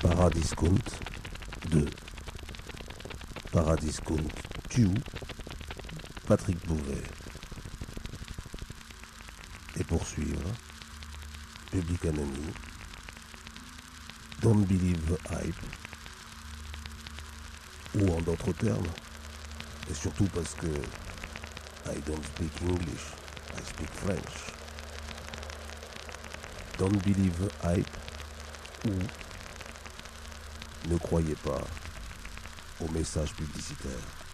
Paradiscount 2. Paradiscount tue Patrick Bouvet. Et poursuivre Public Enemy, Don't Believe the Hype, ou en d'autres termes, et surtout parce que I don't speak English, I speak French. Don't Believe the Hype, ou ne croyez pas aux messages publicitaires.